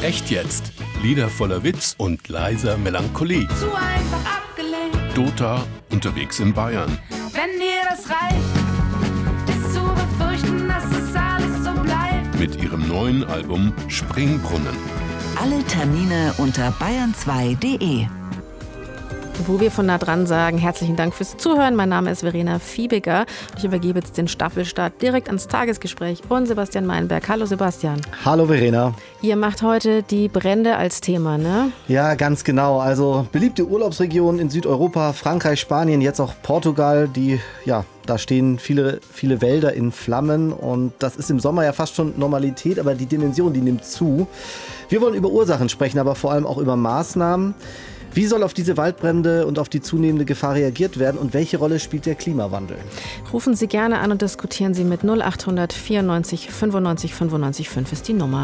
Echt jetzt. Lieder voller Witz und leiser Melancholie. Zu einfach abgelenkt. Dota unterwegs in Bayern. Wenn dir das reicht, ist zu befürchten, dass es alles so bleibt. Mit ihrem neuen Album Springbrunnen. Alle Termine unter bayern2.de. Wo wir von nah dran sagen, herzlichen Dank fürs Zuhören. Mein Name ist Verena Fiebiger. Ich übergebe jetzt den Staffelstart direkt ans Tagesgespräch und Sebastian Meinberg. Hallo Sebastian. Hallo Verena. Ihr macht heute die Brände als Thema, ne? Ja, ganz genau. Also beliebte Urlaubsregionen in Südeuropa, Frankreich, Spanien, jetzt auch Portugal, da stehen viele Wälder in Flammen und das ist im Sommer ja fast schon Normalität, aber die Dimension, die nimmt zu. Wir wollen über Ursachen sprechen, aber vor allem auch über Maßnahmen. Wie soll auf diese Waldbrände und auf die zunehmende Gefahr reagiert werden und welche Rolle spielt der Klimawandel? Rufen Sie gerne an und diskutieren Sie mit 0800 94 95 95 5 ist die Nummer.